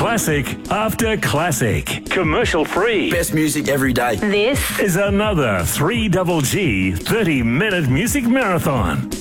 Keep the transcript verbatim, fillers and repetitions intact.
Classic after classic. Commercial free. Best music every day. This Is another three Double G thirty minute music marathon.